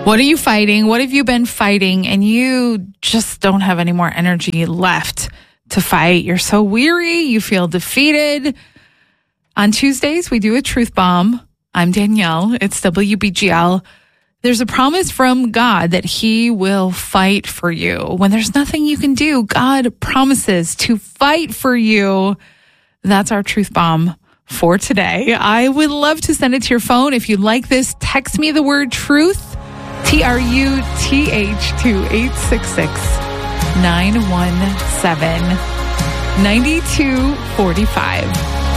What are you fighting? What have you been fighting? And you just don't have any more energy left to fight. You're so weary. You feel defeated. On Tuesdays, we do a truth bomb. I'm Danielle. It's WBGL. There's a promise from God that he will fight for you. When there's nothing you can do, God promises to fight for you. That's our truth bomb for today. I would love to send it to your phone. If you like this, text me the word truth, TRUTH, to 866-917-9245.